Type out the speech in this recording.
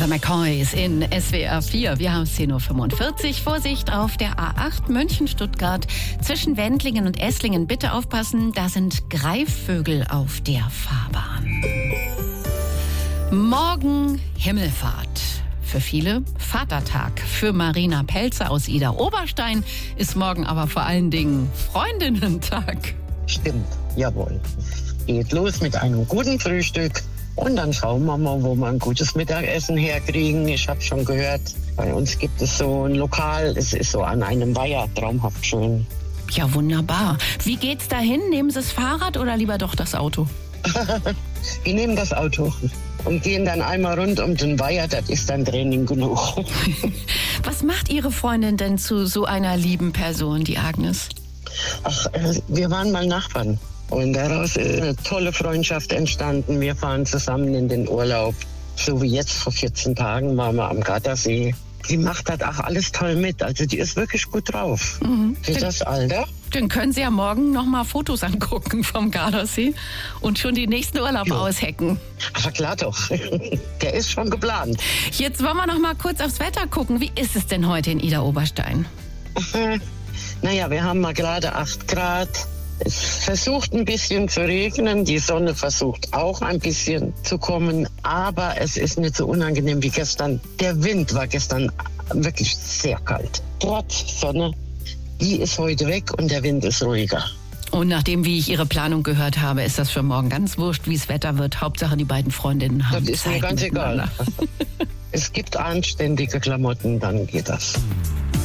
The McCoys in SWR 4. Wir haben 10.45 Uhr. Vorsicht auf der A8 München-Stuttgart zwischen Wendlingen und Esslingen. Bitte aufpassen, da sind Greifvögel auf der Fahrbahn. Morgen Himmelfahrt. Für viele Vatertag. Für Marina Pelzer aus Idar-Oberstein ist morgen aber vor allen Dingen Freundinnentag. Stimmt, jawohl. Geht los mit einem guten Frühstück. Und dann schauen wir mal, wo wir ein gutes Mittagessen herkriegen. Ich habe schon gehört, bei uns gibt es so ein Lokal, es ist so an einem Weiher, traumhaft schön. Ja, wunderbar. Wie geht's dahin? Nehmen Sie das Fahrrad oder lieber doch das Auto? Wir nehmen das Auto und gehen dann einmal rund um den Weiher, das ist dann Training genug. Was macht Ihre Freundin denn zu so einer lieben Person, die Agnes? Ach, wir waren mal Nachbarn. Und daraus ist eine tolle Freundschaft entstanden. Wir fahren zusammen in den Urlaub. So wie jetzt vor 14 Tagen waren wir am Gardasee. Die macht das auch alles toll mit. Also die ist wirklich gut drauf. Für das Alter. Dann können Sie ja morgen noch mal Fotos angucken vom Gardasee und schon den nächsten Urlaub aushecken. Aber klar doch. Der ist schon geplant. Jetzt wollen wir noch mal kurz aufs Wetter gucken. Wie ist es denn heute in Idar-Oberstein? Naja, wir haben mal gerade 8 Grad. Es versucht ein bisschen zu regnen, die Sonne versucht auch ein bisschen zu kommen, aber es ist nicht so unangenehm wie gestern. Der Wind war gestern wirklich sehr kalt. Trotz Sonne, die ist heute weg und der Wind ist ruhiger. Und nachdem, wie ich Ihre Planung gehört habe, ist das für morgen ganz wurscht, wie das Wetter wird. Hauptsache, die beiden Freundinnen haben Das ist mir ganz egal. Es gibt anständige Klamotten, dann geht das.